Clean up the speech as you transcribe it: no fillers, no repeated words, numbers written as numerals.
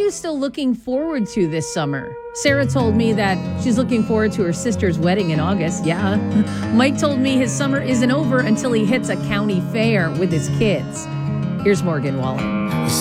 you still looking forward to this summer? Sarah told me that she's looking forward to her sister's wedding in August. Yeah. Mike told me his summer isn't over until he hits a county fair with his kids. Here's Morgan Wallen.